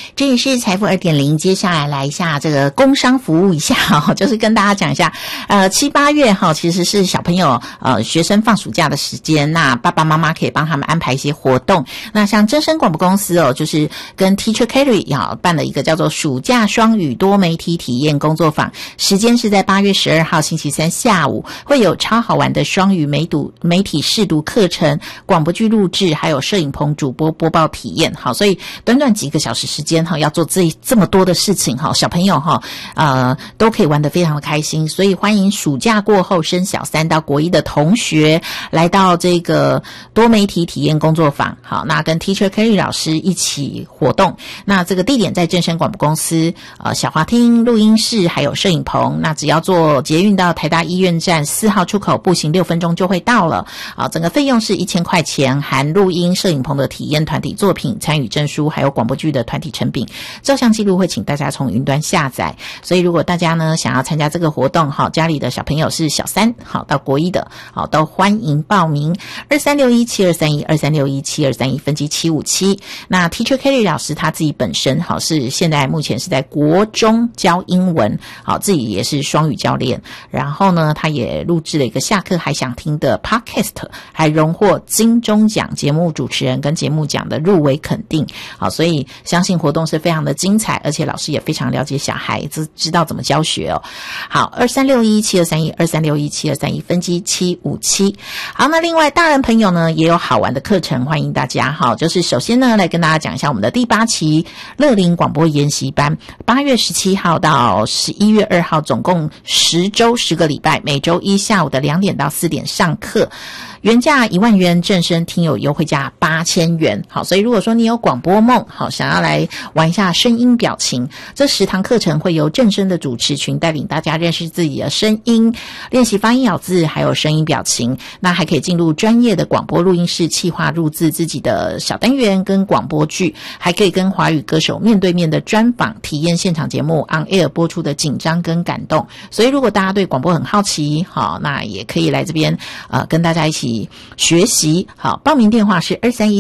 这里是财富 2.0， 接下来一下这个工商服务一下就是跟大家讲一下7、8月其实是小朋友学生放暑假的时间，那爸爸妈妈可以帮他们安排一些活动。那像真声广播公司就是跟 Teacher Carry 办了一个叫做暑假双语多媒体体验工作坊，时间是在8月12号星期三下午，会有超好玩的双语媒体试读课程、广播剧录制，还有摄影棚主播播报体验。好，所以短短几个小时时间要做这么多的事情小朋友都可以玩得非常的开心，所以欢迎暑假过后升小3到国1的同学来到这个多媒体体验工作坊。好，那跟 Teacher Carry 老师一起活动。那这个地点在正声广播公司小华厅录音室还有摄影棚，那只要坐捷运到台大医院站4号出口，步行6分钟就会到了。整个费用是1000块钱，含录音摄影棚的体验团体作品、参与证书还有广播剧的团体成品，照相记录会请大家从云端下载。所以如果大家呢想要参加这个活动家里的小朋友是小3到国1的都欢迎报名。23617231 23617231分机757。那 Teacher Carry 老师他自己本身是现在目前是在国中教英文，自己也是双语教练，然后呢他也录制了一个下课还想听的 Podcast， 还荣获金钟奖节目主持人跟节目奖的入围肯定。所以相信活动是非常的精彩，而且老师也非常了解小孩子，知道怎么教学好，23617231 23617231分机757。好，那另外大人朋友呢也有好玩的课程，欢迎大家就是首先呢来跟大家讲一下我们的第8期乐龄广播研习班，8月17号到11月2号，总共10周10个礼拜，每周一下午的2点到4点上课，原价1万元，正声听友优惠价8000元。好，所以如果说你有广播梦，想要来玩一下声音表情，这10堂课程会由正声的主持群带领大家认识自己的声音，练习发音咬字还有声音表情，那还可以进入专业的广播录音室企划录制自己的小单元跟广播剧，还可以跟华语歌手面对面的专访，体验现场节目 on air 播出的紧张跟感动。所以如果大家对广播很好奇，那也可以来这边跟大家一起学习。好，报名电话是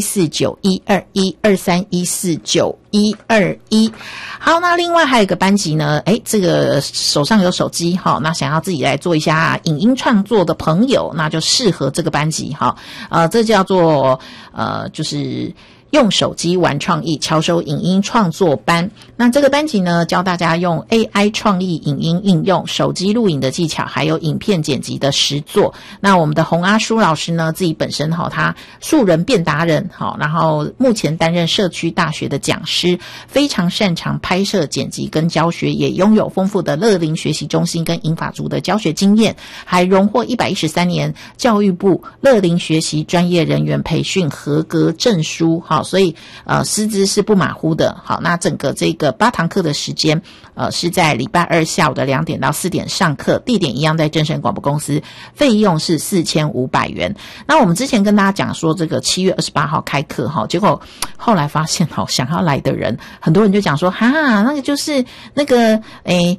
23149121 23149121。好，那另外还有一个班级呢，这个手上有手机那想要自己来做一下影音创作的朋友，那就适合这个班级这叫做就是用手机玩创意巧手影音创作班。那这个班级呢教大家用 AI 创意影音应用、手机录影的技巧还有影片剪辑的实作。那我们的洪阿舒老师呢自己本身他素人变达人然后目前担任社区大学的讲师，非常擅长拍摄剪辑跟教学，也拥有丰富的乐龄学习中心跟银发族的教学经验，还荣获113年教育部乐龄学习专业人员培训合格证书。所以师资是不马虎的。好，那整个这个8堂课的时间是在礼拜2下午的2点到4点上课，地点一样在正声广播公司，费用是4500元。那我们之前跟大家讲说这个7月28号开课结果后来发现想要来的人很多人就讲说那个就是那个